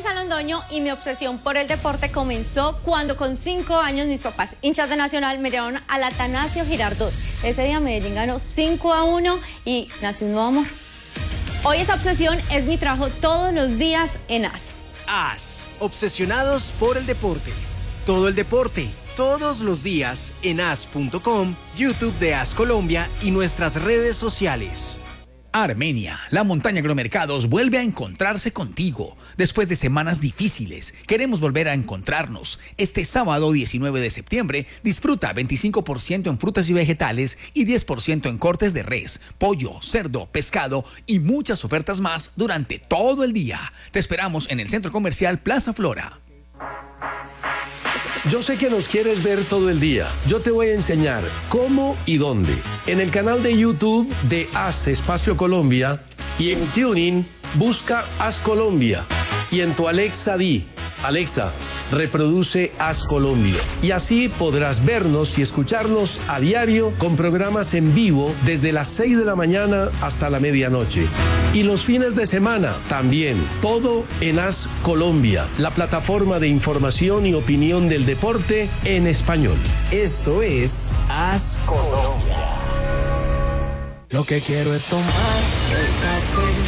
Vanessa Londoño y mi obsesión por el deporte comenzó cuando con 5 años mis papás, hinchas de Nacional, me llevaron al Atanasio Girardot. Ese día Medellín ganó 5-1 y nació un nuevo amor. Hoy esa obsesión es mi trabajo todos los días en AS. AS, obsesionados por el deporte. Todo el deporte, todos los días en as.com, YouTube de AS Colombia y nuestras redes sociales. Armenia, la montaña agromercados vuelve a encontrarse contigo. Después de semanas difíciles, queremos volver a encontrarnos. Este sábado 19 de septiembre, disfruta 25% en frutas y vegetales y 10% en cortes de res, pollo, cerdo, pescado y muchas ofertas más durante todo el día. Te esperamos en el Centro Comercial Plaza Flora. Yo sé que nos quieres ver todo el día. Yo te voy a enseñar cómo y dónde. En el canal de YouTube de AS Espacio Colombia y en TuneIn busca AS Colombia. Y en tu Alexa di, Alexa, reproduce AS Colombia. Y así podrás vernos y escucharnos a diario con programas en vivo desde las 6 de la mañana hasta la medianoche. Y los fines de semana también, todo en AS Colombia, la plataforma de información y opinión del deporte en español. Esto es AS Colombia. Lo que quiero es tomar el café.